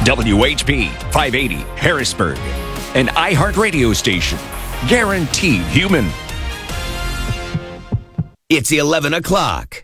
WHP 580 Harrisburg, an iHeartRadio station. Guaranteed human. It's 11 o'clock.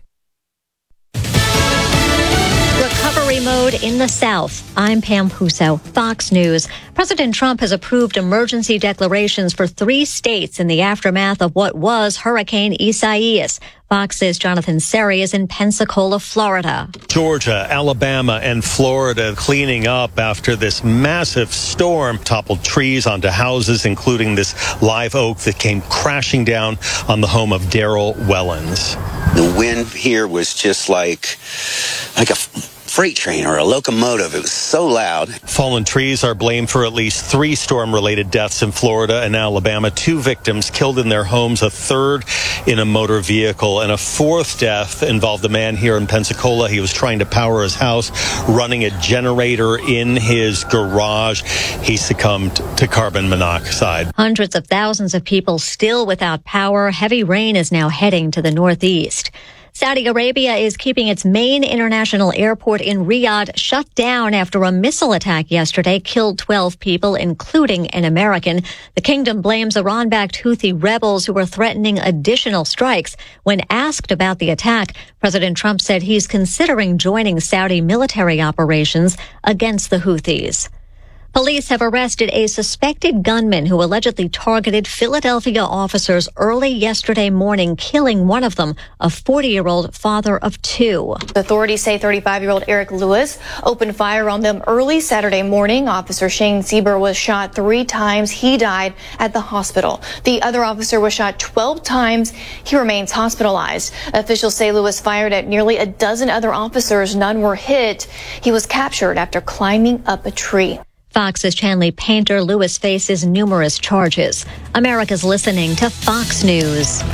Recovery mode in the South. I'm Pam Puso, Fox News. President Trump has approved emergency declarations for 3 states in the aftermath of what was Hurricane Isaias. Fox's Jonathan Seri is in Pensacola, Florida. Georgia, Alabama, and Florida cleaning up after this massive storm toppled trees onto houses, including this live oak that came crashing down on the home of Daryl Wellens. The wind here was just like a freight train or a locomotive. It was so loud. Fallen trees are blamed for at least 3 storm-related deaths in Florida and Alabama. 2 victims killed in their homes, a 3rd in a motor vehicle, and a 4th death involved a man here in Pensacola. He was trying to power his house, running a generator in his garage. He succumbed to carbon monoxide. Hundreds of thousands of people still without power. Heavy rain is now heading to the northeast. Saudi Arabia is keeping its main international airport in Riyadh shut down after a missile attack yesterday killed 12 people, including an American. The kingdom blames Iran-backed Houthi rebels who are threatening additional strikes. When asked about the attack, President Trump said he's considering joining Saudi military operations against the Houthis. Police have arrested a suspected gunman who allegedly targeted Philadelphia officers early yesterday morning, killing one of them, a 40-year-old father of 2. Authorities say 35-year-old Eric Lewis opened fire on them early Saturday morning. Officer Shane Sieber was shot 3 times. He died at the hospital. The other officer was shot 12 times. He remains hospitalized. Officials say Lewis fired at nearly a dozen other officers. None were hit. He was captured after climbing up a tree. Fox's Chanley Painter. Lewis faces numerous charges. America's listening to Fox News.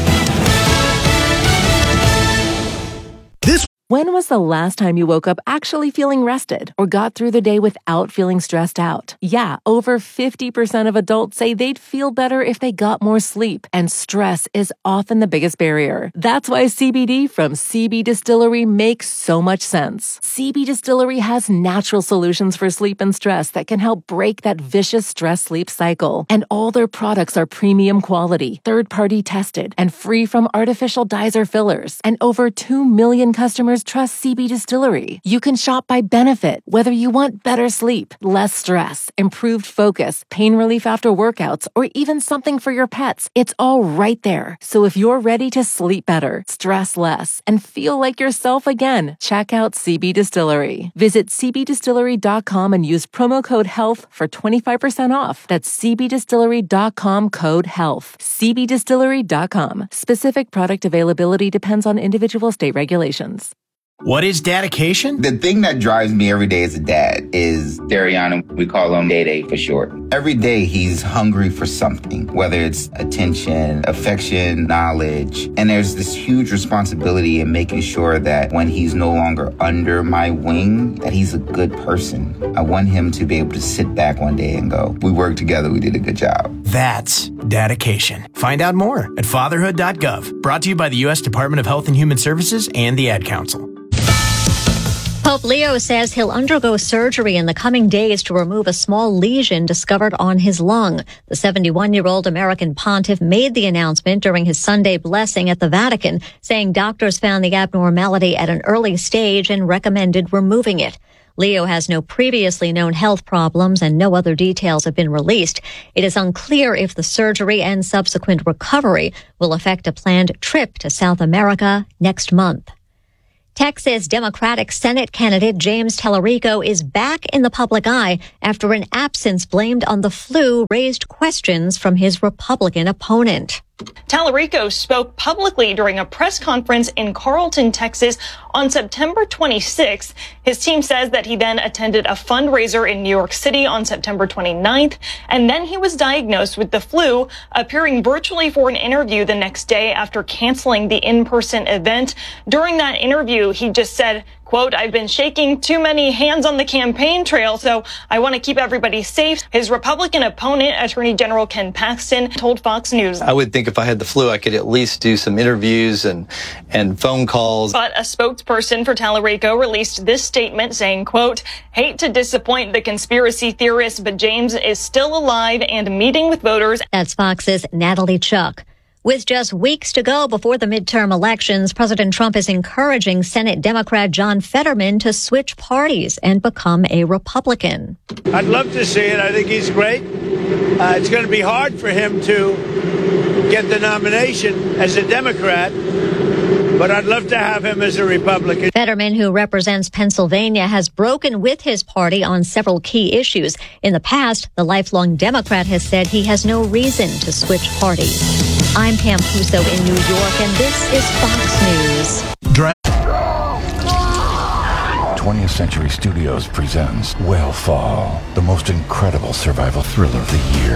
When was the last time you woke up actually feeling rested or got through the day without feeling stressed out? Yeah, over 50% of adults say they'd feel better if they got more sleep, and stress is often the biggest barrier. That's why CBD from CB Distillery makes so much sense. CB Distillery has natural solutions for sleep and stress that can help break that vicious stress-sleep cycle. And all their products are premium quality, third-party tested, and free from artificial dyes or fillers. And over 2 million customers trust CB Distillery. You can shop by benefit, whether you want better sleep, less stress, improved focus, pain relief after workouts, or even something for your pets. It's all right there. So if you're ready to sleep better, stress less, and feel like yourself again, check out CB Distillery. Visit cbdistillery.com and use promo code HEALTH for 25% off. That's cbdistillery.com, code HEALTH. cbdistillery.com. Specific product availability depends on individual state regulations. What is dedication? The thing that drives me every day as a dad is Dariana. We call him Day Day for short. Every day he's hungry for something, whether it's attention, affection, knowledge. And there's this huge responsibility in making sure that when he's no longer under my wing, that he's a good person. I want him to be able to sit back one day and go, we worked together, we did a good job. That's dedication. Find out more at fatherhood.gov. Brought to you by the U.S. Department of Health and Human Services and the Ad Council. Pope Leo says he'll undergo surgery in the coming days to remove a small lesion discovered on his lung. The 71-year-old American pontiff made the announcement during his Sunday blessing at the Vatican, saying doctors found the abnormality at an early stage and recommended removing it. Leo has no previously known health problems and no other details have been released. It is unclear if the surgery and subsequent recovery will affect a planned trip to South America next month. Texas Democratic Senate candidate James Tallarico is back in the public eye after an absence blamed on the flu raised questions from his Republican opponent. Tallarico spoke publicly during a press conference in Carlton, Texas on September 26th. His team says that he then attended a fundraiser in New York City on September 29th, and then he was diagnosed with the flu, appearing virtually for an interview the next day after canceling the in-person event. During that interview, he just said, quote, "I've been shaking too many hands on the campaign trail, so I want to keep everybody safe." His Republican opponent, Attorney General Ken Paxton, told Fox News, "I would think if I had the flu, I could at least do some interviews and phone calls." But a spokesperson for Tallarico released this statement saying, quote, "Hate to disappoint the conspiracy theorists, but James is still alive and meeting with voters." That's Fox's Natalie Chuck. With just weeks to go before the midterm elections, President Trump is encouraging Senate Democrat John Fetterman to switch parties and become a Republican. I'd love to see it. I think he's great. It's going to be hard for him to get the nomination as a Democrat, but I'd love to have him as a Republican. Fetterman, who represents Pennsylvania, has broken with his party on several key issues. In the past, the lifelong Democrat has said he has no reason to switch parties. I'm Pam Puso in New York, and this is Fox News. 20th Century Studios presents Whale Fall, the most incredible survival thriller of the year.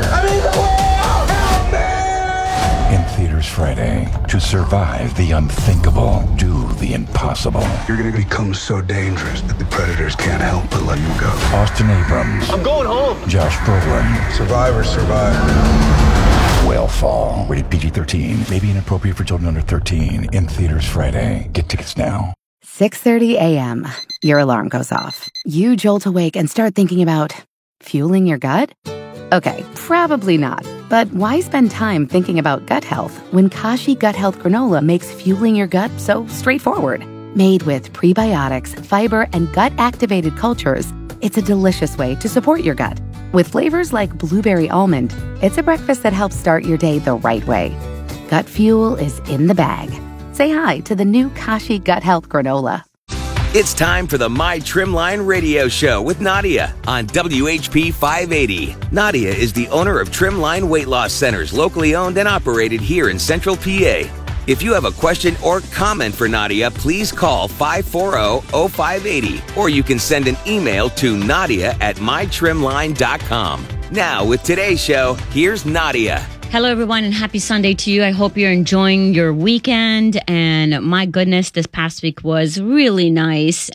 In theaters Friday. To survive the unthinkable, do the impossible. You're going to become so dangerous that the predators can't help but let you go. Austin Abrams. I'm going home. Josh Brolin. Survivors survive. Whale Fall. Rated PG-13. May be inappropriate for children under 13. In theaters Friday. Get tickets now. 6:30 a.m. Your alarm goes off. You jolt awake and start thinking about fueling your gut? Okay, probably not. But why spend time thinking about gut health when Kashi Gut Health Granola makes fueling your gut so straightforward? Made with prebiotics, fiber, and gut-activated cultures, it's a delicious way to support your gut. With flavors like blueberry almond, it's a breakfast that helps start your day the right way. Gut fuel is in the bag. Say hi to the new Kashi Gut Health Granola. It's time for the My Trimline radio show with Nadia on WHP 580. Nadia is the owner of Trimline Weight Loss Centers, locally owned and operated here in Central PA. If you have a question or comment for Nadia, please call 540-0580, or you can send an email to nadia@mytrimline.com. Now, with today's show, here's Nadia. Hello, everyone, and happy Sunday to you. I hope you're enjoying your weekend. And my goodness, this past week was really nice.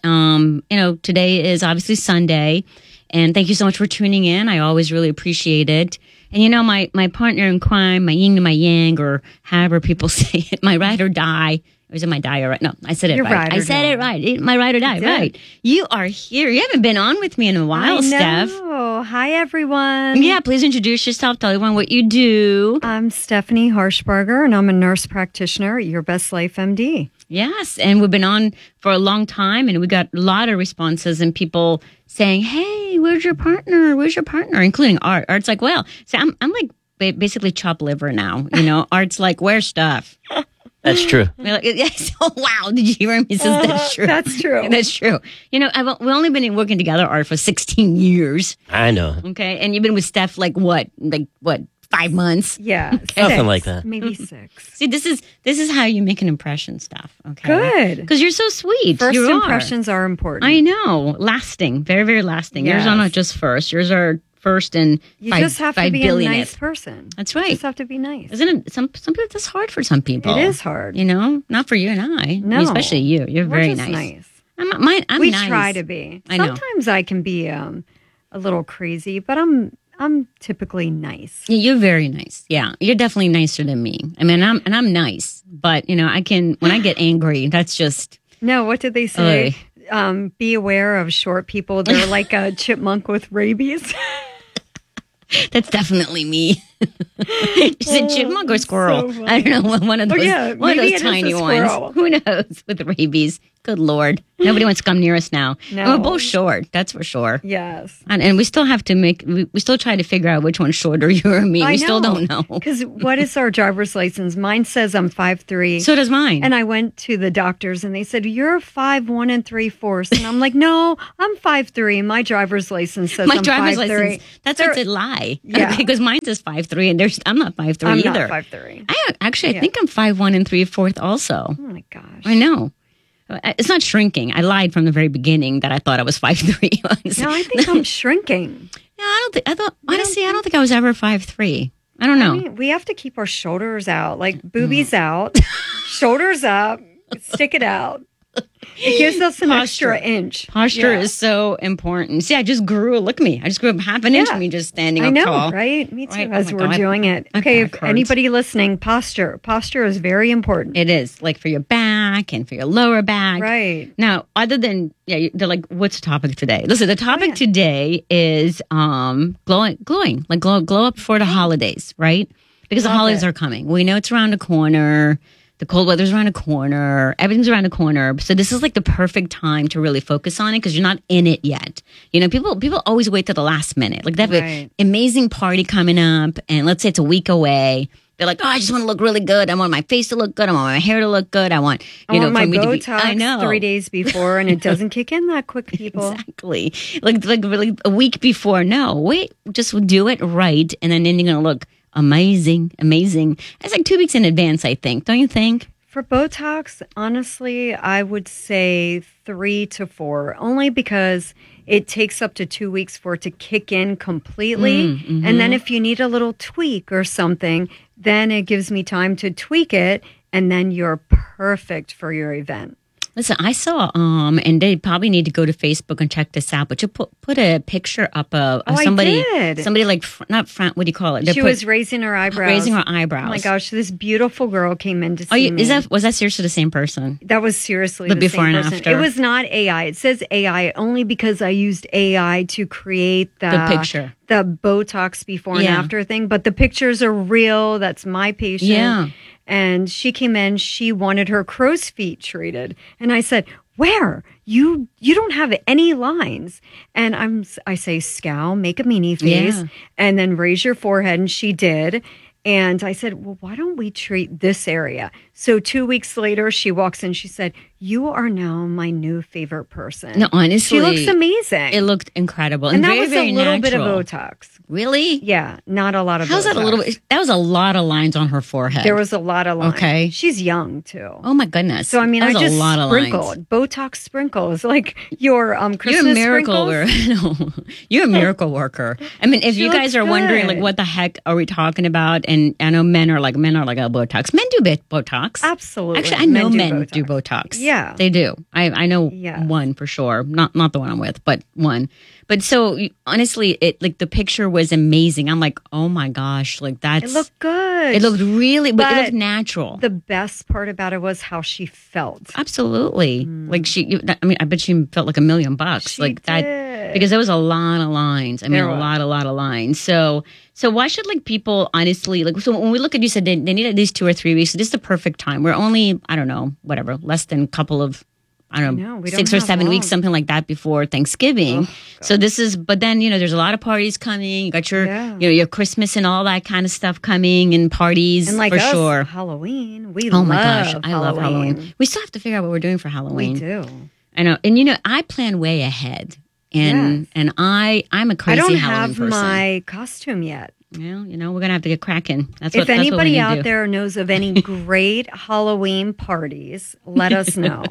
Today is obviously Sunday, and thank you so much for tuning in. I always really appreciate it. And my partner in crime, my yin and my yang, or however people say it, my ride or die. Or is it my die or right? No, I said it right. I said it right. My ride or die, right. You are here. You haven't been on with me in a while, Steph. Hi, everyone. Yeah, please introduce yourself. Tell everyone what you do. I'm Stephanie Harshberger, and I'm a nurse practitioner at Your Best Life MD. Yes, and we've been on for a long time, and we got a lot of responses and people saying, "Hey, where's your partner? Where's your partner?" Including Art. Art's like, "Well, so I'm like basically chopped liver now." Art's like, "Where's stuff?" That's true. We're like, yes. Oh, wow. Did you hear him? He says that's true. That's true. That's true. We've only been working together, Art, for 16 years. I know. Okay. And you've been with Steph like what? 5 months? Yeah. Okay. Something like that. Maybe 6. See, this is how you make an impression, Steph. Okay. Good. Because you're so sweet. First impressions are important. I know. Lasting. Very, very lasting. Yes. Yours are not just first. Yours are first and you just have to be a nice person. That's right. You just have to be nice. Isn't it? Some people, that's hard for some people. It is hard. Not for you and I. No. Especially you. You're very just nice. I'm we nice. Try to be. I know. Sometimes I can be a little crazy, but I'm typically nice. Yeah, you're very nice. Yeah, you're definitely nicer than me. I mean, I'm nice, but I can when I get angry. That's just no. What did they say? Be aware of short people. They're like a chipmunk with rabies. That's definitely me. Is it chipmunk or squirrel? So I don't know. One of those, one of those tiny ones. Squirrel. Who knows with rabies? Good Lord. Nobody wants to come near us now. No. And we're both short. That's for sure. Yes. And we still have to we still try to figure out which one's shorter, you or me. We still don't know. Because what is our driver's license? Mine says I'm 5'3". So does mine. And I went to the doctors and they said, you're 5'1 3/4". And I'm like, no, I'm 5'3". My driver's license says I'm 5'3". License, that's a lie. Yeah. Because mine says 5'3", and I'm not 5'3" either. I'm not 5'3". I think I'm 5'1 3/4" also. Oh my gosh. I know. It's not shrinking. I lied from the very beginning that I thought I was 5'3". No, I think I'm shrinking. No, I don't think I was ever 5'3". I don't know. I mean, we have to keep our shoulders out, like boobies out, shoulders up, stick it out. It gives us an extra inch. Posture is so important. See, I just grew. Look at me. I just grew up half an inch of me just standing up tall. Right? Me too. Right? As Oh my we're God. doing it. My Okay, back if hurts. anybody listening, posture is very important. It is, like for your back and for your lower back. Right. Now, other than, they're like, what's the topic today? Listen, the topic today is glowing, like glow up for the holidays, right? Because the holidays are coming. We know it's around the corner. The cold weather's around the corner. Everything's around the corner. So this is like the perfect time to really focus on it because you're not in it yet. You know, people always wait till the last minute. Like they have an amazing party coming up, and let's say it's a week away. They're like, oh, I just want to look really good. I want my face to look good. I want my hair to look good. I want, I want my for me Botox to be. I know. 3 days before, and it doesn't kick in that quick, people. Exactly. Like really a week before. No, wait, just do it right, and then you're gonna look amazing. It's like 2 weeks in advance, I think. Don't you think? For Botox, honestly, I would say 3 to 4, only because it takes up to 2 weeks for it to kick in completely. And then if you need a little tweak or something, then it gives me time to tweak it, and then you're perfect for your event. Listen, I saw, and they probably need to go to Facebook and check this out, but you put a picture up of somebody, I did. somebody like, not front, what do you call it? She was raising her eyebrows. Raising her eyebrows. Oh my gosh, this beautiful girl came in to see me. Was that seriously the same person? That was seriously The the before same and person. after? It was not AI. It says AI only because I used AI to create The picture. the Botox before and Yeah. after thing. But the pictures are real. That's my patient. Yeah. And she came in. She wanted her crow's feet treated, and I said, "Where? You don't have any lines." And I say, scowl, make a meanie face, Yeah. and then raise your forehead. And she did. And I said, well, why don't we treat this area? So 2 weeks later, she walks in. She said, you are now my new favorite person. No, honestly. She looks amazing. It looked incredible. and that very, was very a little natural. bit of Botox. Really? Yeah, not a lot of How's Botox. that a little bit? That was a lot of lines on her forehead. There was a lot of lines. Okay. She's young, too. Oh, my goodness. So, I mean, That I was just a lot of sprinkled. lines. Botox sprinkles, like your Christmas You're a miracle sprinkles. worker. You're a miracle worker. I mean, if She you guys looks are wondering, good. like, what the heck are we talking about? And I know men are like, oh, Botox. Men do Botox. Absolutely. Actually, I know men do do Botox. Yeah. They do. I know Yes. one for sure. Not the one I'm with, but one. But so honestly, it like the picture was amazing. I'm like, oh my gosh, like that's It looked good. It looked really, but it But looked natural. The best part about it was how she felt. Absolutely. Like I mean, I bet she felt like $1 million. She like that. did. Because there was a lot of lines. I mean, There a was. lot of lines. So why should like people honestly like? So when we look at, you said they need at least 2 or 3 weeks. So this is the perfect time. We're only, I don't know, whatever, less than a couple of, I don't know, we 6 don't or have 7 weeks, long. something like that before Thanksgiving. So this is, but then there's a lot of parties coming. You got your your Christmas and all that kind of stuff coming and parties And like for us, sure. Halloween. We Oh my gosh, love I love Halloween. We still have to figure out what we're doing for Halloween. We do. I know, and I plan way ahead, and I'm a crazy I don't Halloween have person. my costume yet. Well, we're gonna have to get cracking. That's If what. That's what we anybody need to out do. there knows of any great Halloween parties, let us know.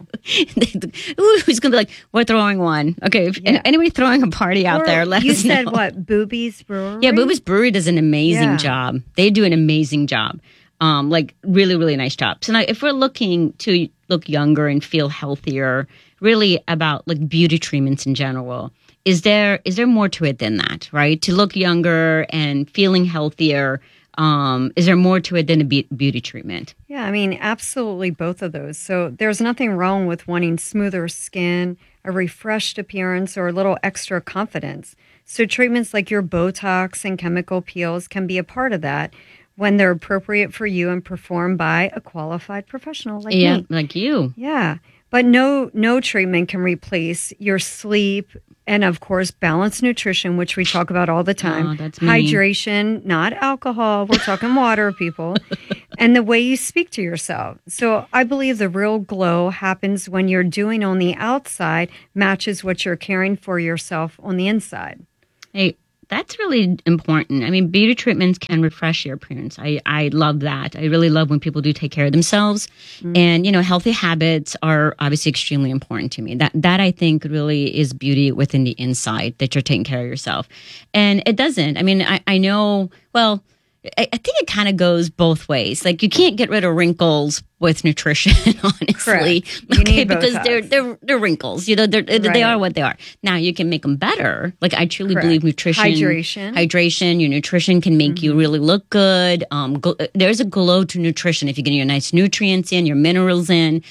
Ooh, who's gonna be like, we're throwing one? Okay, if anybody throwing a party out Or there, let you us said know. what? Boobies Brewery? Yeah, Boobies Brewery does an amazing Yeah. job. They do an amazing job. Like really, really nice job. So now if we're looking to look younger and feel healthier, really about like beauty treatments in general, is there more to it than that, right? To look younger and feeling healthier, is there more to it than a beauty treatment? Yeah, I mean, absolutely both of those. So there's nothing wrong with wanting smoother skin, a refreshed appearance, or a little extra confidence. So treatments like your Botox and chemical peels can be a part of that when they're appropriate for you and performed by a qualified professional like me. Like you. Yeah. But no treatment can replace your sleep and, of course, balanced nutrition, which we talk about all the time. Oh, that's me. Hydration, not alcohol. We're talking water, people. And the way you speak to yourself. So I believe the real glow happens when you're doing on the outside matches what you're caring for yourself on the inside. Hey, that's really important. I mean, beauty treatments can refresh your appearance. I love that. I really love when people do take care of themselves. And, healthy habits are obviously extremely important to me. That I think really is beauty within the inside, that you're taking care of yourself. And it doesn't. I mean, I know, well, I think it kind of goes both ways. Like you can't get rid of wrinkles with nutrition, honestly. You need both because they're wrinkles. You know, they are what they are. Now you can make them better. Like I truly believe nutrition, hydration, your nutrition can make you really look good. There's a glow to nutrition if you're getting your nice nutrients in, your minerals in.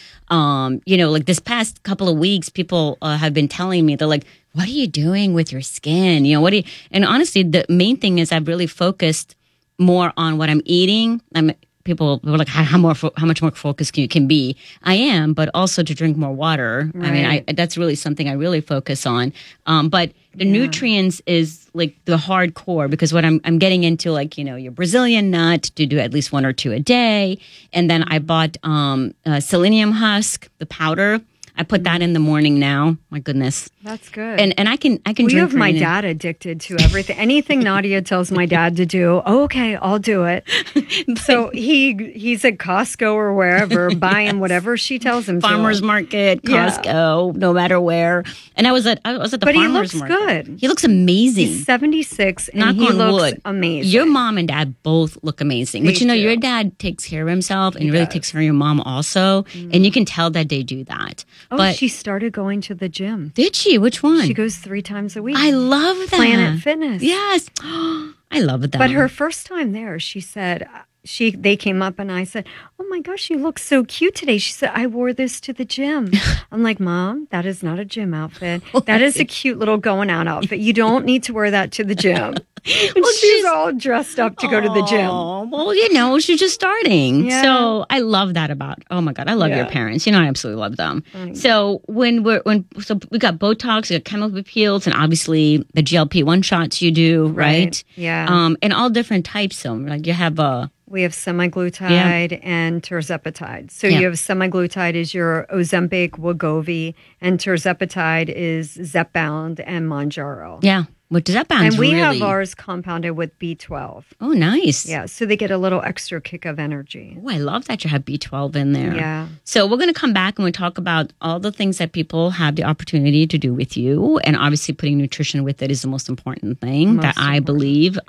Like this past couple of weeks, people have been telling me, they're like, "What are you doing with your skin? You know, And honestly, the main thing is I've really focused more on what I'm eating. People were like, how much more focused you can be? I am, but also to drink more water. Right. I mean, that's really something I really focus on. But the nutrients is like the hardcore, because what I'm getting into, like, your Brazilian nut to do at least 1 or 2 a day. And then I bought selenium husk, the powder. I put that in the morning now. My goodness. That's good. And I can drink. You have my dad addicted to everything. Anything Nadia tells my dad to do, okay, I'll do it. So he's at Costco or wherever buying whatever she tells him. Farmers market, Costco, no matter where. And I was at the farmers market. But he looks good. He looks amazing. He's 76 and he looks amazing. Your mom and dad both look amazing. But your dad takes care of himself and really takes care of your mom also. And you can tell that they do that. Oh, but she started going to the gym. Did she? Which one? She goes 3 times a week. I love that. Planet Fitness. Yes. I love that. But her first time there, she said, they came up and I said, "Oh my gosh, you look so cute today." She said, "I wore this to the gym." I'm like, "Mom, that is not a gym outfit. That is a cute little going out outfit. You don't need to wear that to the gym." Well, she's all dressed up to go to the gym. Well, she's just starting. Yeah. So I love that about, oh my God, I love your parents. I absolutely love them. So we got Botox, we got chemical peels, and obviously the GLP-1 shots you do, right? Yeah. And all different types. So like you have we have semaglutide and tirzepatide. So you have semaglutide is your Ozempic, Wegovy, and tirzepatide is Zepbound and Mounjaro. Yeah. What does that bounce? And we have ours compounded with B12. Oh, nice. Yeah, so they get a little extra kick of energy. Oh, I love that you have B12 in there. Yeah. So we're going to come back and we talk about all the things that people have the opportunity to do with you. And obviously putting nutrition with it is the most important thing I believe.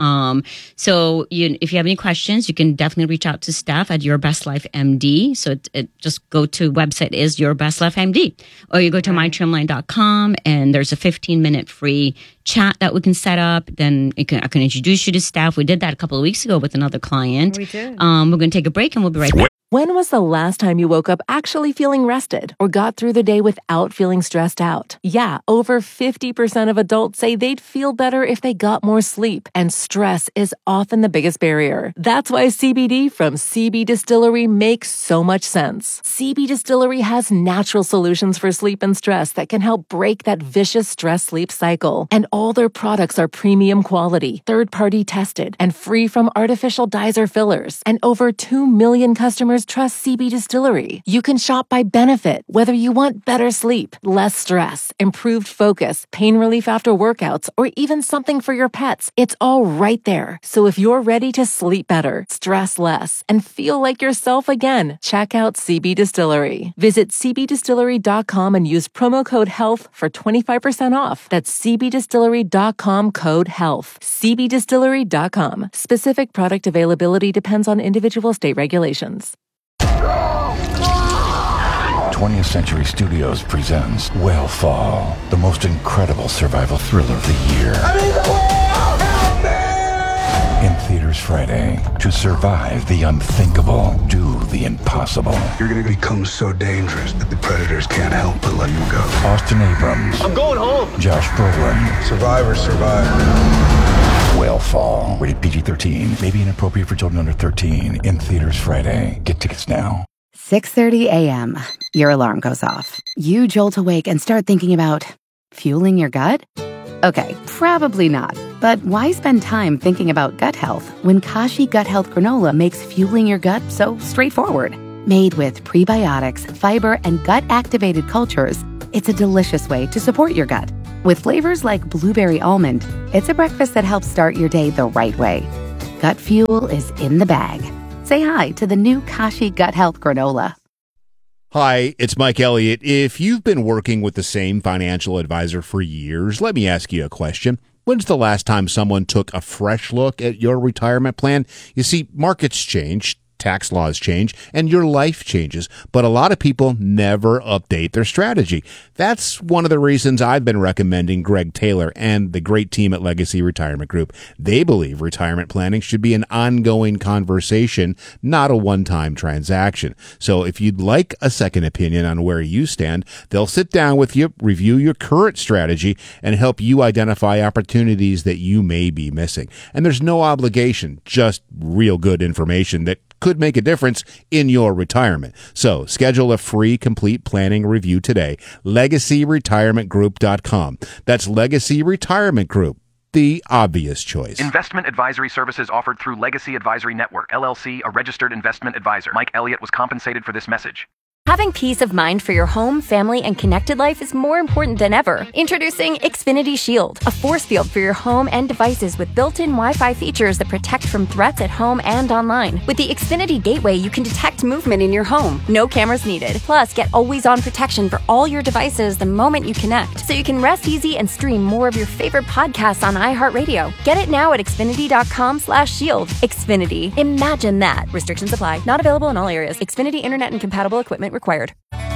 So if you have any questions, you can definitely reach out to Steph at Your Best Life MD. So just go to website is Your Best Life MD. Or you go to mytrimline.com and there's a 15-minute free chat that we can set up. Then I can introduce you to Steph. We did that a couple of weeks ago with another client. We did. We're going to take a break and we'll be right back. When was the last time you woke up actually feeling rested or got through the day without feeling stressed out? Yeah, over 50% of adults say they'd feel better if they got more sleep, and stress is often the biggest barrier. That's why CBD from CB Distillery makes so much sense. CB Distillery has natural solutions for sleep and stress that can help break that vicious stress-sleep cycle. And all their products are premium quality, third-party tested, and free from artificial dyes or fillers. And over 2 million customers trust CB Distillery. You can shop by benefit, whether you want better sleep, less stress, improved focus, pain relief after workouts, or even something for your pets. It's all right there. So if you're ready to sleep better, stress less, and feel like yourself again, check out CB Distillery. Visit cbdistillery.com and use promo code HEALTH for 25% off. That's cbdistillery.com code HEALTH. cbdistillery.com. Specific product availability depends on individual state regulations. 20th Century Studios presents Whale the most incredible survival thriller of the year. In theaters Friday. To survive the unthinkable, do the impossible. You're going to become so dangerous that the predators can't help but let you go. Austin Abrams. I'm going home. Josh Brolin. Survivors survive. Whale rated PG-13. May be inappropriate for children under 13. In theaters Friday. Get tickets now. 6:30 a.m. Your alarm goes off. You jolt awake and start thinking about fueling your gut? Okay, probably not. But why spend time thinking about gut health when Kashi Gut Health Granola makes fueling your gut so straightforward? Made with prebiotics, fiber, and gut-activated cultures, it's a delicious way to support your gut. With flavors like blueberry almond, it's a breakfast that helps start your day the right way. Gut fuel is in the bag. Say hi to the new Kashi Gut Health Granola. Hi, it's Mike Elliott. If you've been working with the same financial advisor for years, let me ask you a question. When's the last time someone took a fresh look at your retirement plan? You see, markets change, tax laws change, and your life changes, but a lot of people never update their strategy. That's one of the reasons I've been recommending Greg Taylor and the great team at Legacy Retirement Group. They believe retirement planning should be an ongoing conversation, not a one-time transaction. So if you'd like a second opinion on where you stand, they'll sit down with you, review your current strategy, and help you identify opportunities that you may be missing. And there's no obligation, just real good information that could make a difference in your retirement. So schedule a free complete planning review today. LegacyRetirementGroup.com. That's Legacy Retirement Group, the obvious choice. Investment advisory services offered through Legacy Advisory Network, LLC, a registered investment advisor. Mike Elliott was compensated for this message. Having peace of mind for your home, family, and connected life is more important than ever. Introducing Xfinity Shield, a force field for your home and devices with built-in Wi-Fi features that protect from threats at home and online. With the Xfinity Gateway, you can detect movement in your home. No cameras needed. Plus, get always-on protection for all your devices the moment you connect, so you can rest easy and stream more of your favorite podcasts on iHeartRadio. Get it now at Xfinity.com/shield. Xfinity. Imagine that. Restrictions apply. Not available in all areas. Xfinity Internet and compatible equipment required.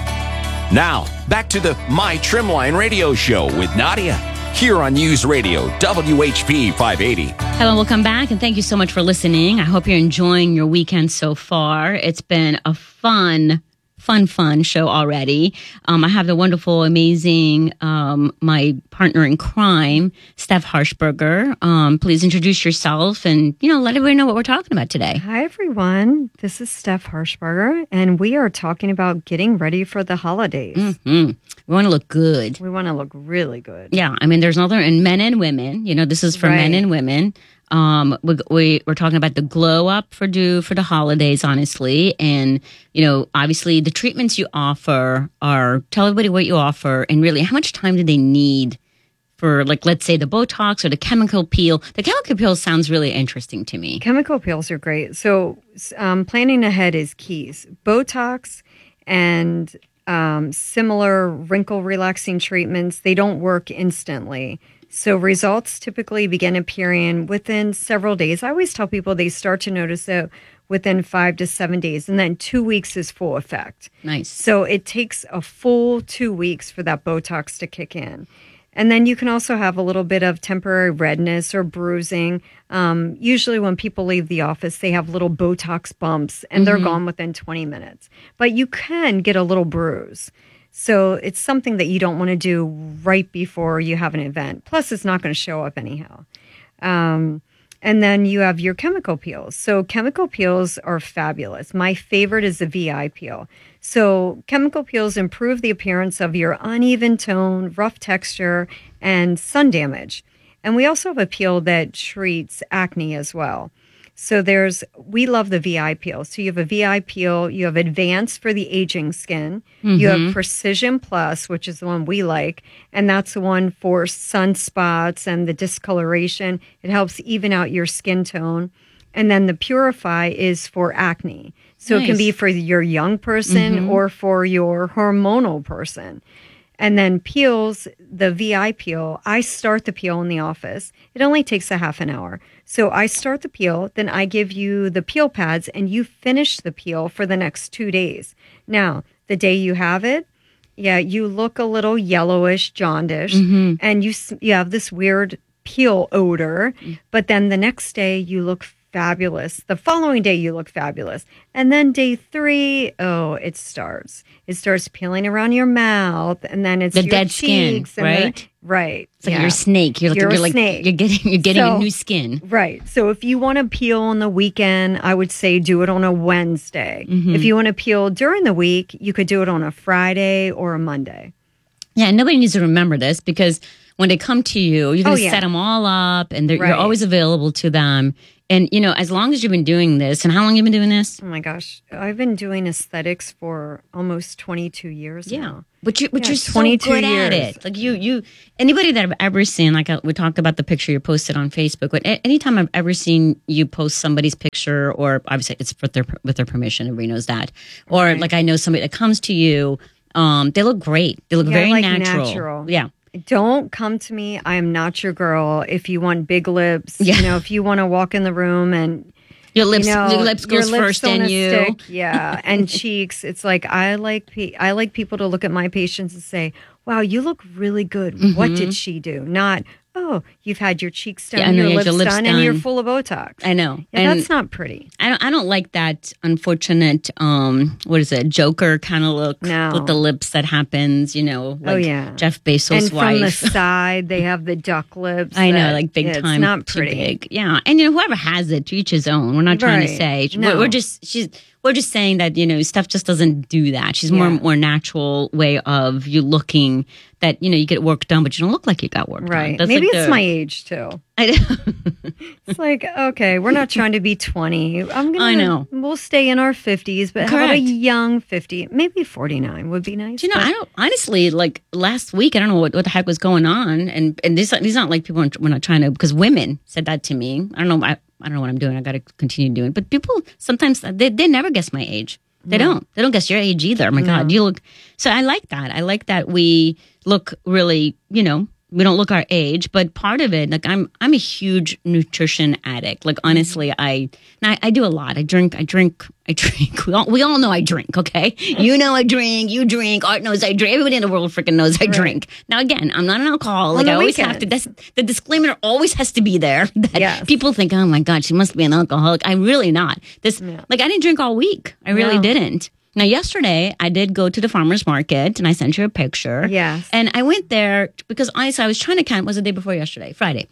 Now, back to the My Trimline radio show with Nadia, here on News Radio, WHP 580. Hello, welcome back, and thank you so much for listening. I hope you're enjoying your weekend so far. It's been a fun show already. I have the wonderful, amazing, my partner in crime, Steph Harshberger. Please introduce yourself and, let everybody know what we're talking about today. Hi, everyone. This is Steph Harshberger, and we are talking about getting ready for the holidays. Mm-hmm. We want to look good. We want to look really good. Yeah. I mean, there's another, and men and women, this is for men and women. We're talking about the glow up for the holidays, honestly. And, obviously the treatments you offer tell everybody what you offer and really how much time do they need for, let's say the Botox or the chemical peel. The chemical peel sounds really interesting to me. Chemical peels are great. So, planning ahead is keys. Botox and similar wrinkle relaxing treatments, they don't work instantly. So results typically begin appearing within several days. I always tell people they start to notice it within 5 to 7 days, and then 2 weeks is full effect. Nice. So it takes a full 2 weeks for that Botox to kick in. And then you can also have a little bit of temporary redness or bruising. Usually when people leave the office, they have little Botox bumps, and they're gone within 20 minutes. But you can get a little bruise. So it's something that you don't want to do right before you have an event. Plus, it's not going to show up anyhow. And then you have your chemical peels. So chemical peels are fabulous. My favorite is the VI peel. So chemical peels improve the appearance of your uneven tone, rough texture, and sun damage. And we also have a peel that treats acne as well. So we love the VI peel. So you have a VI peel, you have Advanced for the aging skin, you have Precision Plus, which is the one we like, and that's the one for sunspots and the discoloration. It helps even out your skin tone. And then the Purify is for acne. So It can be for your young person or for your hormonal person. And then peels, the VI peel, I start the peel in the office. It only takes a half an hour. So I start the peel, then I give you the peel pads, and you finish the peel for the next 2 days. Now, the day you have it, you look a little yellowish, jaundish, and you have this weird peel odor. But then the next day, you look fabulous. The following day, you look fabulous. And then day 3, it starts. It starts peeling around your mouth, and then it's the your dead cheeks. skin, right? Right. It's like you're a snake. You're snake. You're getting a new skin. Right. So if you want to peel on the weekend, I would say do it on a Wednesday. If you want to peel during the week, you could do it on a Friday or a Monday. Yeah, nobody needs to remember this because when they come to you, you're going to set them all up, and you're always available to them. And, as long as you've been doing this, and how long have you been doing this? Oh, my gosh. I've been doing aesthetics for almost 22 years now. But you're so good at it. Like anybody that I've ever seen, we talked about the picture you posted on Facebook, but anytime I've ever seen you post somebody's picture, or obviously it's with their permission, everybody knows that. Or I know somebody that comes to you, they look great. They look very natural. Natural. Yeah. Don't come to me. I am not your girl. If you want big lips, if you want to walk in the room and your lips goes first on and a you. Stick, and cheeks. It's like I like people to look at my patients and say, "Wow, you look really good. Mm-hmm. What did she do?" Not, "Oh, you've had your cheeks done, your lips done, and you're full of Botox." I know. Yeah, that's not pretty. I don't like that unfortunate, what is it, Joker kind of look with the lips that happens, like Jeff Bezos' and wife. From the side, they have the duck lips. I know, like big time. It's not too pretty. big. Yeah. And, whoever has it, to each his own. We're not trying to say. No. We're just saying that, Steph just doesn't do that. She's more natural way of you looking that, you get work done, but you don't look like you got work done. That's Maybe like it's my age, too. I know. It's like, okay, we're not trying to be 20. I know. We'll stay in our 50s, but how about a young 50? Maybe 49 would be nice. I don't, honestly, like last week, I don't know what the heck was going on. And these not like people, we're not trying to, because women said that to me. I don't know. I don't know what I'm doing. I got to continue doing it. But people sometimes, they never guess my age. They don't. They don't guess your age either. Oh my God, you look. So I like that. I like that we look really, we don't look our age, but part of it, like I'm a huge nutrition addict. Like honestly, I do a lot. I drink. We all know I drink. Okay, I drink. You drink. Art knows I drink. Everybody in the world freaking knows I drink. Now again, I'm not an alcoholic. I always have to. The disclaimer always has to be there. That people think, oh my God, she must be an alcoholic. I'm really not. Like I didn't drink all week. I really didn't. Now, yesterday, I did go to the farmer's market, and I sent you a picture. Yes. And I went there because, honestly, I was trying to count. Was the day before yesterday? Friday.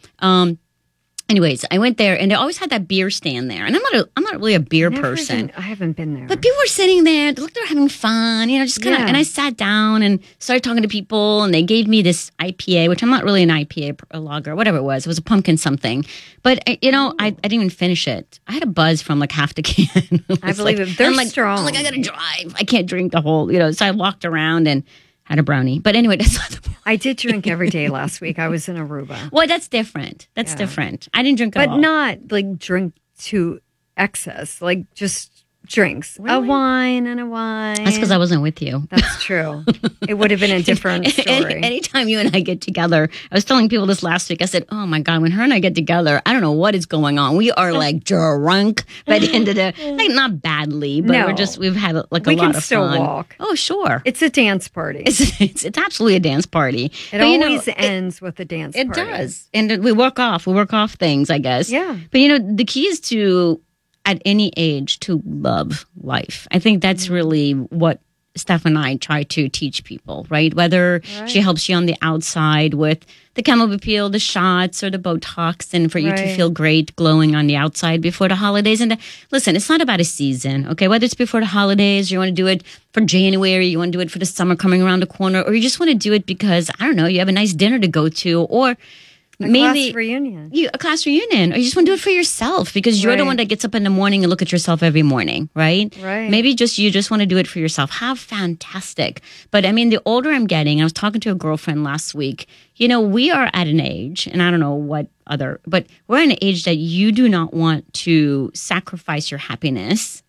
Anyways, I went there, and they always had that beer stand there. And I'm not really a beer person. I haven't been there. But people were sitting there. They looked like they were having fun, just kind of. And I sat down and started talking to people, and they gave me this IPA, which I'm not really an IPA lager, whatever it was. It was a pumpkin something. But, I didn't even finish it. I had a buzz from like half the can. I believe it. They're strong. I'm like, I got to drive. I can't drink the whole, So I walked around and had a brownie. But anyway, that's not the point. I did drink every day last week. I was in Aruba. Well, that's different. That's different. I didn't drink at all. But not like drink to excess, like just drinks. Really? A wine and a wine. That's because I wasn't with you. That's true. It would have been a different story. Anytime you and I get together, I was telling people this last week, I said, oh my God, when her and I get together, I don't know what is going on. We are like drunk by the end of the, like not badly, but we've had like a lot of fun. We can still walk. Oh, sure. It's a dance party. It's absolutely a dance party. It always ends with a dance party. It does. And we work off things, I guess. Yeah. But the key is to, at any age, to love life. I think that's really what Steph and I try to teach people, right? Whether she helps you on the outside with the chemical peel, the shots, or the Botox, and for you to feel great glowing on the outside before the holidays. And listen, it's not about a season, okay? Whether it's before the holidays, you want to do it for January, you want to do it for the summer coming around the corner, or you just want to do it because, I don't know, you have a nice dinner to go to, or maybe class reunion. A class reunion. Or you just want to do it for yourself because you're the one that gets up in the morning and look at yourself every morning, right? Right. Maybe you just want to do it for yourself. How fantastic. But I mean, the older I'm getting, I was talking to a girlfriend last week, we are at an age, and I don't know but we're at an age that you do not want to sacrifice your happiness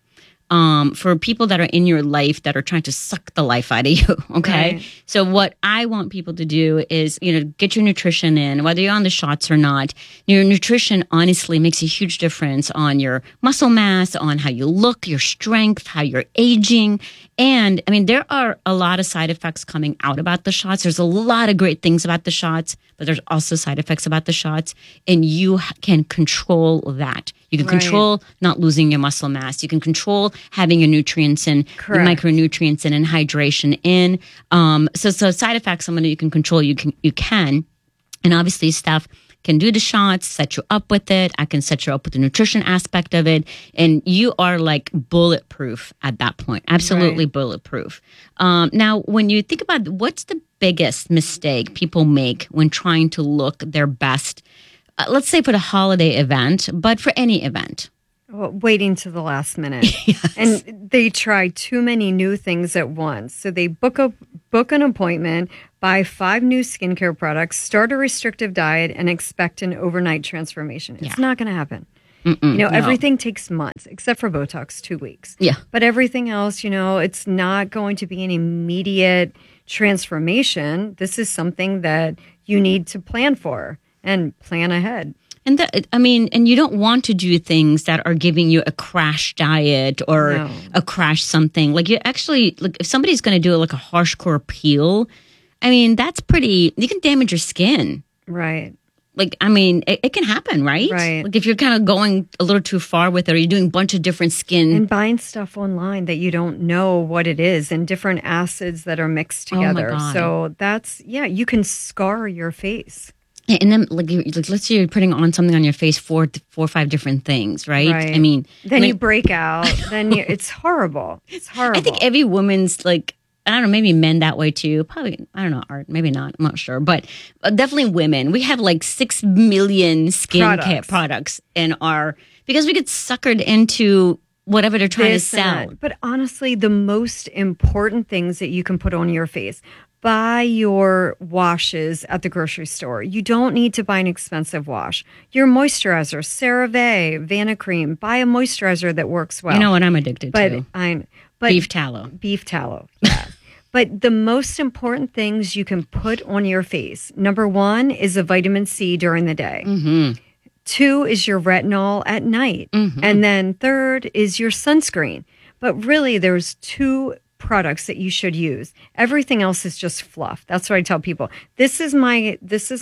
for people that are in your life that are trying to suck the life out of you. Okay. Right. So what I want people to do is, get your nutrition in, whether you're on the shots or not. Your nutrition honestly makes a huge difference on your muscle mass, on how you look, your strength, how you're aging. And I mean, there are a lot of side effects coming out about the shots. There's a lot of great things about the shots, but there's also side effects about the shots. And you can control that. You can control not losing your muscle mass. You can control having your nutrients in, your micronutrients in, and hydration in. So side effects, something that you can control, you can. And obviously, Steph can do the shots, set you up with it. I can set you up with the nutrition aspect of it. And you are like bulletproof at that point. Absolutely bulletproof. Now, when you think about what's the biggest mistake people make when trying to look their best, let's say for the holiday event, but for any event. Well, waiting to the last minute. Yes. And they try too many new things at once. So they book an appointment, buy 5 new skincare products, start a restrictive diet, and expect an overnight transformation. It's not going to happen. Everything takes months, except for Botox, 2 weeks. Yeah. But everything else, it's not going to be an immediate transformation, this is something that you need to plan for and plan ahead. And and you don't want to do things that are giving you a crash diet or a crash something. Like you actually, like if somebody's going to do like a harshcore peel, I mean, that's pretty, you can damage your skin. Right. Like, I mean, it can happen, right? Right. Like if you're kind of going a little too far with it, or you're doing a bunch of different skin. And buying stuff online that you don't know what it is and different acids that are mixed together. Oh my God. So that's, you can scar your face. And then, like let's say you're putting on something on your face, four or five different things, right? Right. I mean, then you break out. Then it's horrible. It's horrible. I think every woman's like, I don't know, maybe men that way too. Probably, I don't know, Art, maybe not. I'm not sure. But definitely women. We have like 6 million skincare products in our, because we get suckered into whatever they're trying to sell. But honestly, the most important things that you can put on your face, buy your washes at the grocery store. You don't need to buy an expensive wash. Your moisturizer, CeraVe, Vanicream, buy a moisturizer that works well. You know what I'm addicted to? Beef tallow. Beef tallow, yeah. But the most important things you can put on your face, number 1 is a vitamin C during the day. Mm-hmm. 2 is your retinol at night. Mm-hmm. And then 3rd is your sunscreen. But really, there's 2 products that you should use. Everything else is just fluff. That's what I tell people. This is my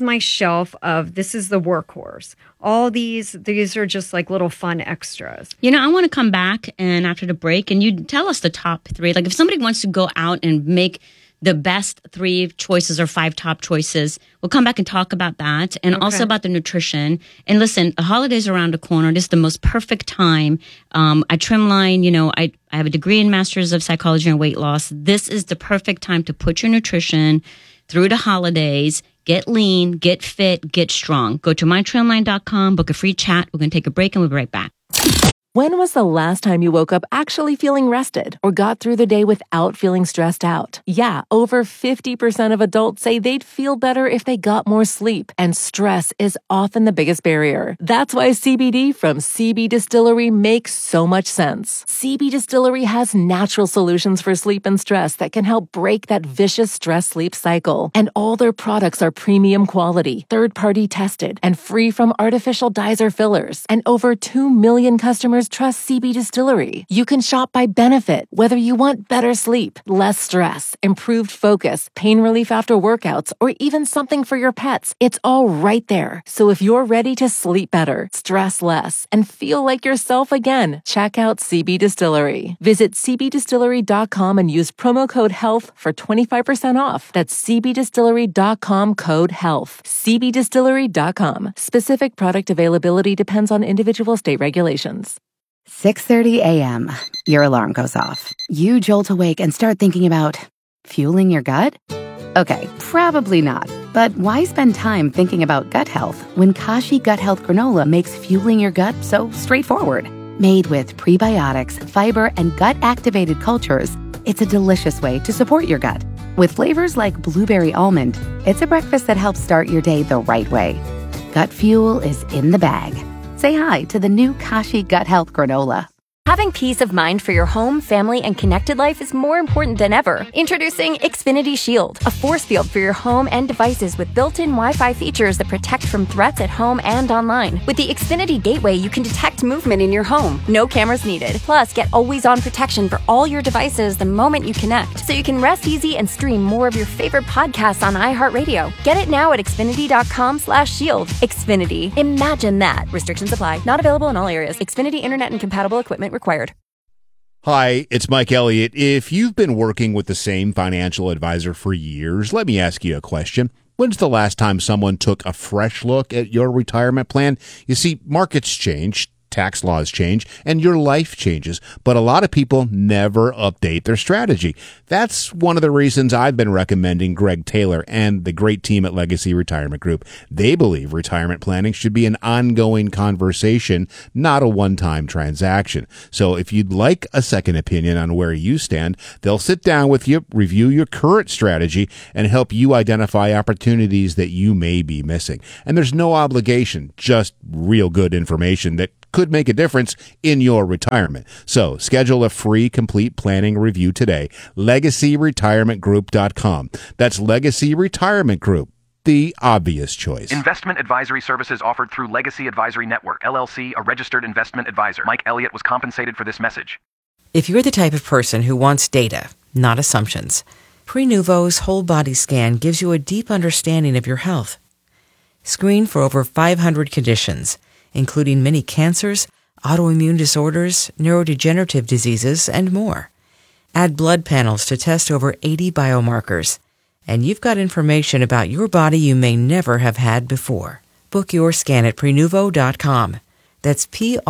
shelf of, this is the workhorse. All these are just like little fun extras. You know, I want to come back and after the break and you tell us the top 3. Like if somebody wants to go out and make the best 3 choices or 5 top choices, we'll come back and talk about that and also about the nutrition. And listen, the holidays are around the corner. This is the most perfect time. At Trimline, you know, I have a degree in Masters of Psychology and Weight Loss. This is the perfect time to put your nutrition through the holidays. Get lean, get fit, get strong. Go to mytrimline.com, book a free chat. We're going to take a break and we'll be right back. When was the last time you woke up actually feeling rested or got through the day without feeling stressed out? Yeah, over 50% of adults say they'd feel better if they got more sleep, and stress is often the biggest barrier. That's why CBD from CB Distillery makes so much sense. CB Distillery has natural solutions for sleep and stress that can help break that vicious stress-sleep cycle. And all their products are premium quality, third-party tested, and free from artificial dyes or fillers. And over 2 million customers trust CB Distillery. You can shop by benefit, whether you want better sleep, less stress, improved focus, pain relief after workouts, or even something for your pets. It's all right there. So if you're ready to sleep better, stress less, and feel like yourself again, check out CB Distillery. Visit cbdistillery.com and use promo code HEALTH for 25% off. That's cbdistillery.com code HEALTH. cbdistillery.com. Specific product availability depends on individual state regulations. 6:30 a.m. Your alarm goes off. You jolt awake and start thinking about fueling your gut? Okay, probably not. But why spend time thinking about gut health when Kashi Gut Health Granola makes fueling your gut so straightforward? Made with prebiotics, fiber, and gut-activated cultures, it's a delicious way to support your gut. With flavors like blueberry almond, it's a breakfast that helps start your day the right way. Gut fuel is in the bag. Say hi to the new Kashi Gut Health Granola. Having peace of mind for your home, family, and connected life is more important than ever. Introducing Xfinity Shield, a force field for your home and devices with built-in Wi-Fi features that protect from threats at home and online. With the Xfinity Gateway, you can detect movement in your home. No cameras needed. Plus, get always-on protection for all your devices the moment you connect, so you can rest easy and stream more of your favorite podcasts on iHeartRadio. Get it now at Xfinity.com/shield. Xfinity. Imagine that. Restrictions apply. Not available in all areas. Xfinity Internet and compatible equipment required. Hi, it's Mike Elliott. If you've been working with the same financial advisor for years, let me ask you a question. When's the last time someone took a fresh look at your retirement plan? You see, markets change, tax laws change, and your life changes, but a lot of people never update their strategy. That's one of the reasons I've been recommending Greg Taylor and the great team at Legacy Retirement Group. They believe retirement planning should be an ongoing conversation, not a one-time transaction. So if you'd like a second opinion on where you stand, they'll sit down with you, review your current strategy, and help you identify opportunities that you may be missing. And there's no obligation, just real good information that could make a difference in your retirement. So schedule a free complete planning review today. LegacyRetirementGroup.com. That's Legacy Retirement Group, the obvious choice. Investment advisory services offered through Legacy Advisory Network, LLC, a registered investment advisor. Mike Elliott was compensated for this message. If you're the type of person who wants data, not assumptions, Prenuvo's whole body scan gives you a deep understanding of your health. Screen for over 500 conditions, including many cancers, autoimmune disorders, neurodegenerative diseases, and more. Add blood panels to test over 80 biomarkers, and you've got information about your body you may never have had before. Book your scan at Prenuvo.com. That's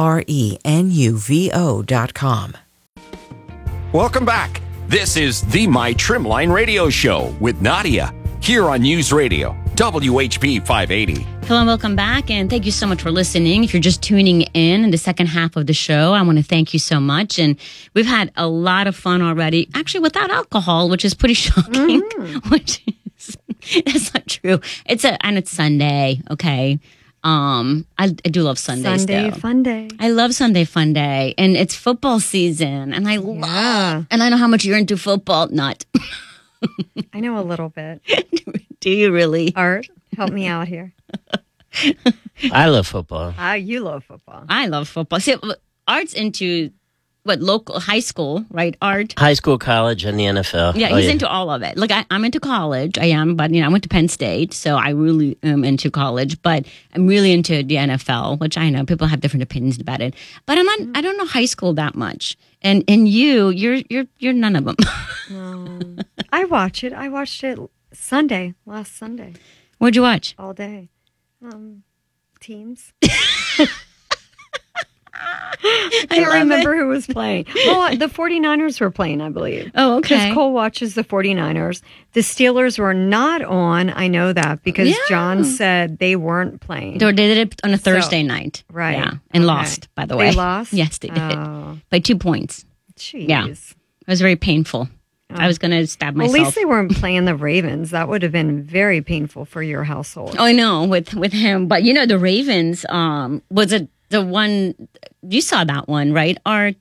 Prenuvo.com. Welcome back. This is the My Trimline Radio Show with Nadia here on News Radio WHP 580. Hello and welcome back, and thank you so much for listening. If you're just tuning in the second half of the show, I want to thank you so much. And we've had a lot of fun already, actually without alcohol, which is pretty shocking. Which is that's not true. It's Sunday, okay. I do love Sundays. Sunday though. fun day. I love Sunday fun day, and it's football season, and I love. And I know how much you're into football. Not. I know a little bit. Do you really? Art, help me out here. I love football. You love football. I love football. See, Art's into local high school, right? Art, high school, college, and the NFL. Yeah, he's into all of it. Like I'm into college. I am, but I went to Penn State, so I really am into college. But I'm really into the NFL, which I know people have different opinions about it. But I'm not. I don't know high school that much. And you're none of them. I watch it. I watched it last Sunday. What'd you watch? All day. Teams. I can't remember who was playing. Well, the 49ers were playing, I believe. Oh, okay. Because Cole watches the 49ers. The Steelers were not on. I know that because John said they weren't playing. They did it on a Thursday night. Right. Yeah. And lost, by the way. They lost? Yes, they did. By 2 points. Jeez. Yeah. It was very painful. I was going to stab myself. Well, at least they weren't playing the Ravens. That would have been very painful for your household. Oh, I know, with him. But, the Ravens, was it the one, you saw that one, right, Art?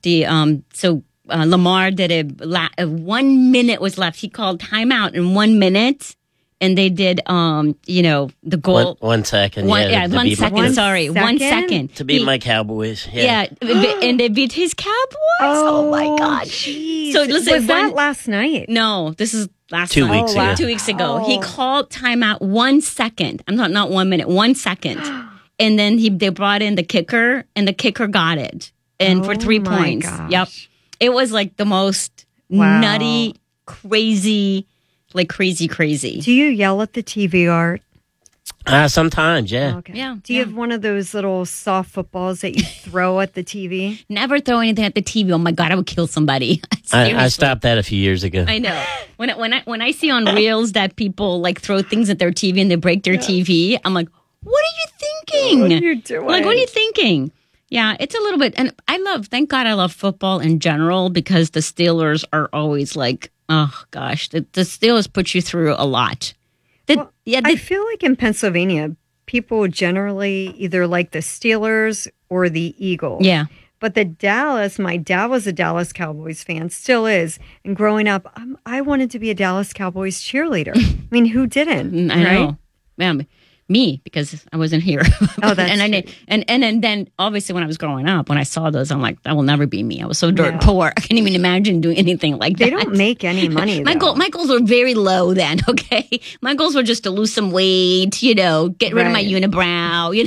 Lamar did 1 minute was left. He called timeout in 1 minute. And they did, the goal. 1 second. 1 second. Sorry, 1 second. To beat my Cowboys. Yeah. And they beat his Cowboys. Oh my God. Geez. So listen, was that last night? No, this is last 2 night. weeks ago. 2 weeks ago. He called timeout 1 second. I'm not 1 minute, 1 second. And then they brought in the kicker, and the kicker got it. And for 3 points. Gosh. Yep. It was like the most nutty, crazy. Like crazy. Do you yell at the TV, Art? Sometimes, yeah. Okay. Yeah. Do you have one of those little soft footballs that you throw at the TV? Never throw anything at the TV. Oh my God, I would kill somebody. I stopped that a few years ago. I know. When I see on reels that people like throw things at their TV and they break their TV, I'm like, what are you thinking? What are you doing? Like, what are you thinking? Yeah, it's a little bit, and thank God I love football in general because the Steelers are always like, oh gosh, the Steelers put you through a lot. I feel like in Pennsylvania, people generally either like the Steelers or the Eagles. Yeah. But my dad was a Dallas Cowboys fan, still is. And growing up, I wanted to be a Dallas Cowboys cheerleader. I mean, who didn't? I know. Yeah, me, because I wasn't here. Oh, that's true. And then obviously when I was growing up, when I saw those, I'm like, that will never be me. I was so dirt poor. I can't even imagine doing anything like that. They don't make any money. My goals were very low then. Okay, my goals were just to lose some weight. Get rid of my unibrow.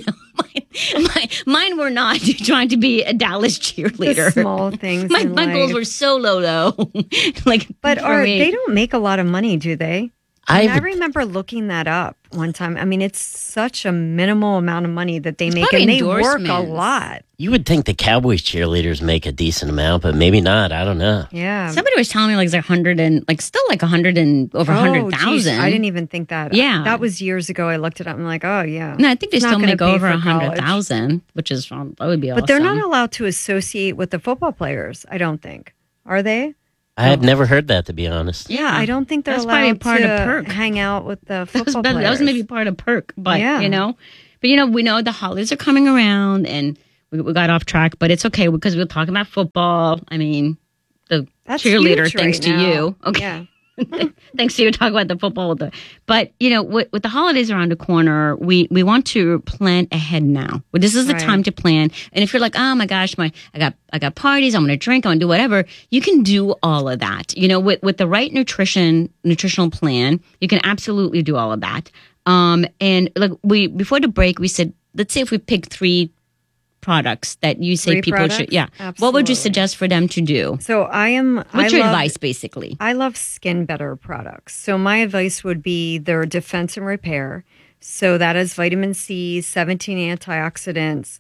Mine were not trying to be a Dallas cheerleader. The small things. My goals were so low though. But they don't make a lot of money, do they? I remember looking that up one time. I mean, it's such a minimal amount of money that they make, and they work a lot. You would think the Cowboys cheerleaders make a decent amount, but maybe not. I don't know. Yeah. Somebody was telling me like they're 100 and like still like 100 and over 100,000. I didn't even think that. Yeah. That was years ago. I looked it up. I'm like, oh yeah. No, I think they still make over 100,000, which is that would be awesome. But they're not allowed to associate with the football players. I don't think. Are they? I have never heard that, to be honest. Yeah, I don't think they're allowed to hang out with the football players. That was maybe part of perk, but But we know the holidays are coming around, and we got off track, but it's okay because we were talking about football. I mean, the That's cheerleader, huge thanks right to now. you. Okay. Yeah. Thanks to you talking about the football. But, you know, with the holidays around the corner, we want to plan ahead now. Well, this is the Right. time to plan. And if you're like, oh my gosh, I got parties, I'm going to drink, I'm going to do whatever, you can do all of that. You know, with the right nutritional plan, you can absolutely do all of that. And like before the break, we said, let's say if we pick 3 products that you say 3 people products? should, what would you Absolutely. suggest for them to do? So What's your advice, basically? I love Skin Better products. So my advice would be their defense and repair. So that is vitamin C, 17 antioxidants.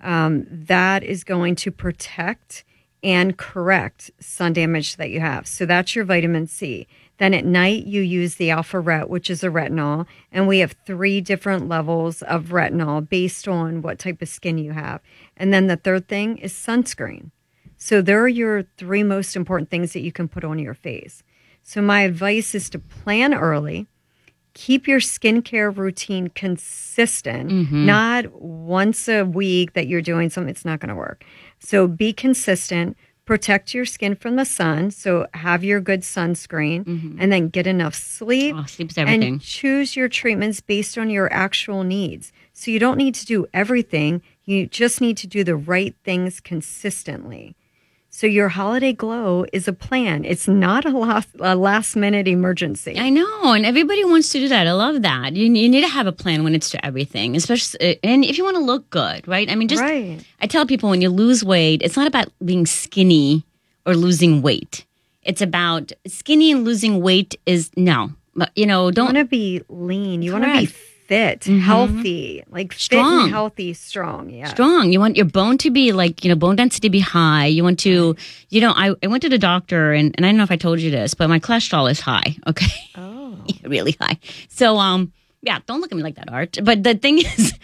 That is going to protect and correct sun damage that you have. So that's your vitamin C. Then at night, you use the Alpha Ret, which is a retinol. And we have 3 different levels of retinol based on what type of skin you have. And then the third thing is sunscreen. So there are your 3 most important things that you can put on your face. So my advice is to plan early, keep your skincare routine consistent, not once a week that you're doing something, it's not going to work. So be consistent, protect your skin from the sun. So have your good sunscreen and then get enough sleep. Oh, sleep's everything. And choose your treatments based on your actual needs. So you don't need to do everything. You just need to do the right things consistently. So your holiday glow is a plan. It's not a last minute emergency. I know, and everybody wants to do that. I love that. You need to have a plan when it's to everything, especially, and if you want to look good, right? I mean, I tell people when you lose weight, it's not about being skinny or losing weight. It's about skinny and losing weight don't want to be lean. You want to be fit, healthy, like Strong. fit and healthy, strong. Yeah. Strong. You want your bone to be bone density to be high. You want to, I went to the doctor and I don't know if I told you this, but my cholesterol is high. Okay. Oh. Really high. So, don't look at me like that, Art. But the thing is,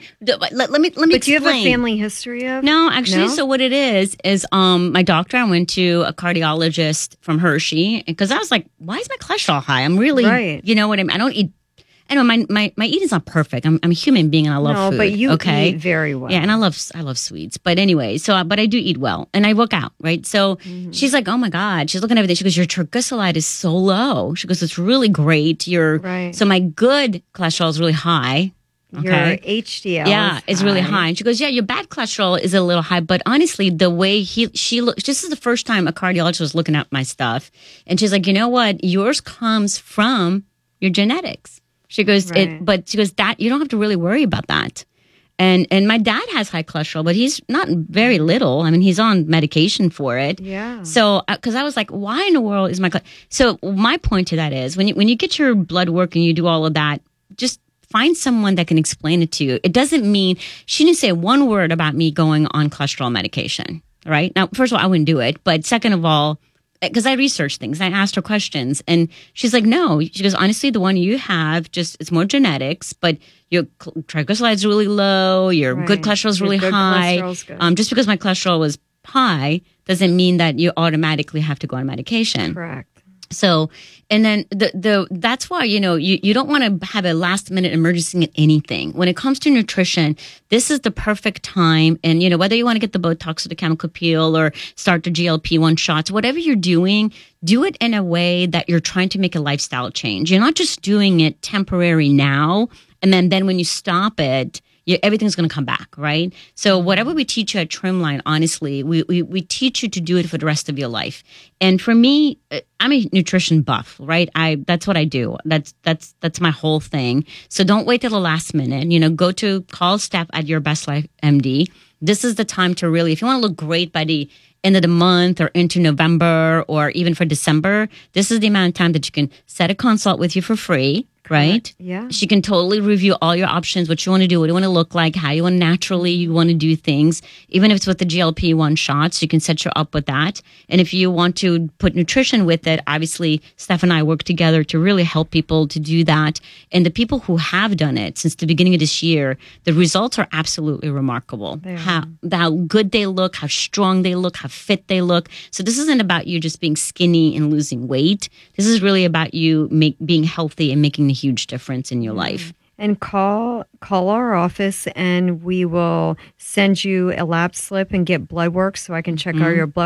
let me But explain. do you have a family history of? No, actually, No? so what it is my doctor, I went to a cardiologist from Hershey because I was like, why is my cholesterol high? I'm really, Right. you know what I mean? I don't eat. I know my eating's not perfect. I'm a human being and I love food. but you okay? eat very well. Yeah, and I love sweets. But anyway, but I do eat well and I work out, right? So she's like, oh my God. She's looking at everything. She goes, your triglyceride is so low. She goes, it's really great. So my good cholesterol is really high. Okay. Your HDL is really high. And she goes, yeah, your bad cholesterol is a little high. But honestly, the way she looks, this is the first time a cardiologist was looking at my stuff. And she's like, you know what? Yours comes from your genetics. She goes, but she goes, that you don't have to really worry about that. And my dad has high cholesterol, but he's not very little. I mean, he's on medication for it. Yeah. So, because I was like, why in the world is so my point to that is when you get your blood work and you do all of that, just find someone that can explain it to you. It doesn't mean she didn't say one word about me going on cholesterol medication, right? Now, first of all, I wouldn't do it. But second of all, because I researched things, I asked her questions, and she's like, no. She goes, honestly, the one you have, it's more genetics, but your triglycerides are really low, your good cholesterol is really high. Good. Just because my cholesterol was high doesn't mean that you automatically have to go on medication. Correct. So, and then that's why, you don't want to have a last minute emergency in anything. When it comes to nutrition, this is the perfect time. And, whether you want to get the Botox or the chemical peel or start the GLP-1 shots, whatever you're doing, do it in a way that you're trying to make a lifestyle change. You're not just doing it temporary now. And then when you stop it, everything's going to come back, right? So whatever we teach you at Trimline, honestly, we teach you to do it for the rest of your life. And for me, I'm a nutrition buff, right? That's what I do. That's my whole thing. So don't wait till the last minute. Call Steph at Your Best Life MD. This is the time to really, if you want to look great by the end of the month or into November or even for December, this is the amount of time that you can set a consult with you for free. Right? Yeah. She can totally review all your options, what you want to do, what you want to look like, how you want to do things. Even if it's with the GLP-1 shots, you can set you up with that. And if you want to put nutrition with it, obviously, Steph and I work together to really help people to do that. And the people who have done it since the beginning of this year, the results are absolutely remarkable. How good they look, how strong they look, how fit they look. So this isn't about you just being skinny and losing weight. This is really about you being healthy and making a huge difference in your life. and call our office, and we will send you a lab slip and get blood work so I can check all your blood